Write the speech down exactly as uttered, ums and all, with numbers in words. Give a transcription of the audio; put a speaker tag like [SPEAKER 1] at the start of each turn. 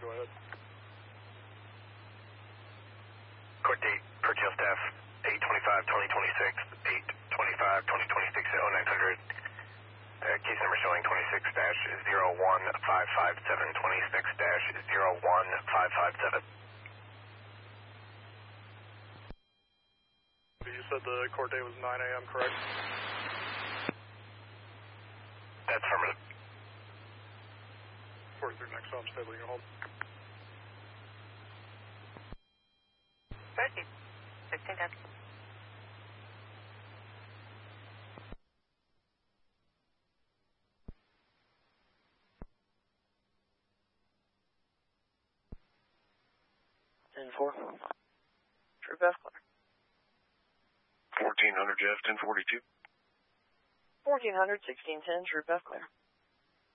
[SPEAKER 1] go ahead.
[SPEAKER 2] Court date per jail staff, eight twenty-five twenty twenty-six, eight twenty-five twenty twenty-six at oh nine hundred. Uh, case number showing twenty-six dash zero one five five seven, twenty-six dash zero one five five seven.
[SPEAKER 1] You said the court date was nine A M, correct?
[SPEAKER 2] That's affirmative.
[SPEAKER 1] forty-three next home, stable, you hold.
[SPEAKER 3] thirty. sixteen ten.
[SPEAKER 4] ten four. True F clear.
[SPEAKER 2] fourteen hundred Jeff, ten forty-two.
[SPEAKER 4] fourteen hundred, sixteen ten, True F clear.